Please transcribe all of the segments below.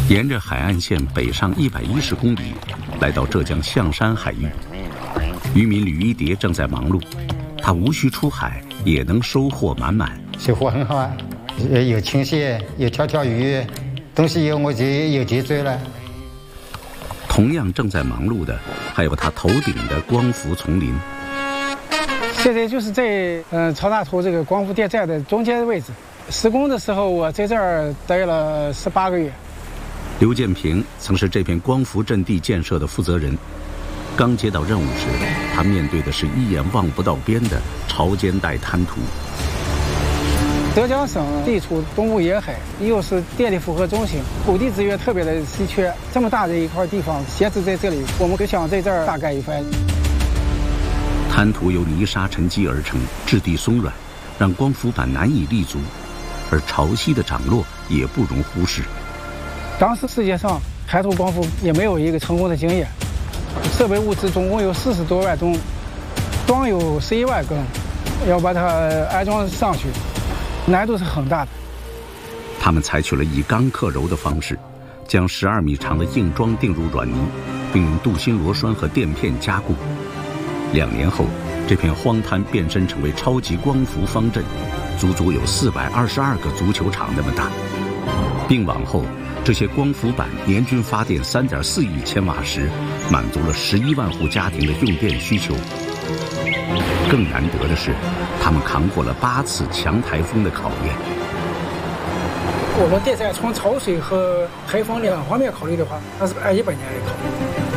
沿着海岸线北上110公里，来到浙江象山海域。渔民吕一蝶正在忙碌，他无需出海也能收获满满。 收获很好啊，有清蟹，有条鱼，东西有我就有脊椎了。 同样正在忙碌的还有他头顶的光伏丛林。 现在就是在曹大图这个光伏电站的中间的位置。施工的时候，我在这儿待了18个月。 刘建平曾是这片光伏阵地建设的负责人。刚接到任务时，他面对的是一眼望不到边的潮间带滩涂。 浙江省地处东部沿海，又是电力负荷中心，土地资源特别的稀缺。这么大的一块地方闲置在这里，我们就想在这儿大干一番。 滩涂由泥沙沉积而成，质地松软，让光伏板难以立足，而潮汐的涨落也不容忽视。 当时世界上滩涂光伏也没有一个成功的经验。设备物资总共有40多万吨，装有11万根，要把它安装上去，难度是很大的。 他们采取了以钢克柔的方式，将12米长的硬桩钉入软泥，并用镀锌螺栓和垫片加固。2年后，这片荒滩变身成为超级光伏方阵，足足有422个足球场那么大。并网后，这些光伏板年均发电3.4亿千瓦时，满足了11万户家庭的用电需求。更难得的是，他们扛过了8次强台风的考验。 我们电站从潮水和台风2方面考虑的话，那是按100年来考虑。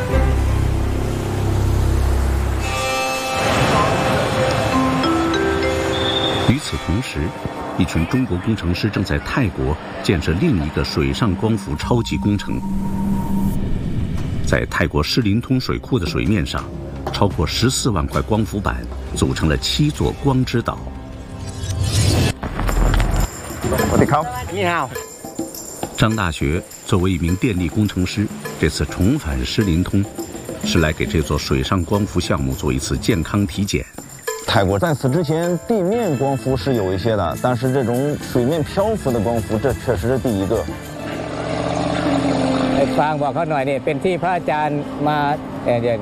与此同时，一群中国工程师正在泰国建设另一个水上光伏超级工程。在泰国诗林通水库的水面上，超过14万块光伏板组成了7座光之岛。 你好。 张大学作为一名电力工程师，这次重返诗林通，是来给这座水上光伏项目做一次健康体检。 泰国在此之前，地面光伏是有一些的，但是这种水面漂浮的光伏，这确实是第一个。 ฟังบอกเขาหน่อยเนี่ยเป็นที่พระอาจารย์มาเนี่ย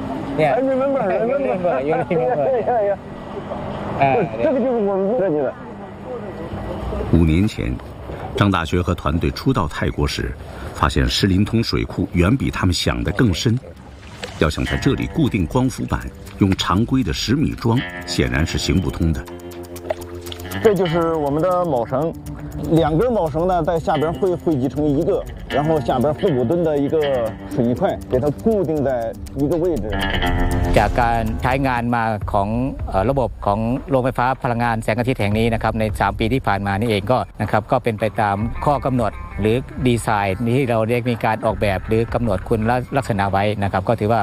这个就是我们设计的。 5年前，张大学和团队初到泰国时，发现诗林通水库远比他们想的更深。要想在这里固定光伏板，用常规的10米桩显然是行不通的。 这就是我们的铆绳，2根铆绳呢在下边会汇集成一个，然后下边4-5吨的一个水泥块，给它固定在一个位置。 จากการใช้งานมาของระบบของโรงไฟฟ้าพลังงานแสงอาทิตย์แห่งนี้นะครับใน3 ปีที่ผ่านมานี่เองก็นะครับก็เป็นไปตามข้อกำหนดหรือดีไซน์ที่เราได้มีการออกแบบหรือกำหนดคุณลักษณะไว้นะครับก็ถือว่า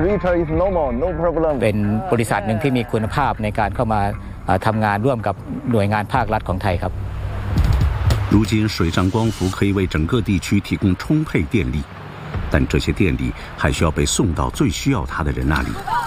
เป็นบริษัทหนึ่งที่มีคุณภาพในการเข้ามาทำงานร่วมกับหน่วยงานภาครัฐของไทยครับ如今水上光伏可以为整个地区提供充沛电力，但这些电力还需要被送到最需要它的人那里。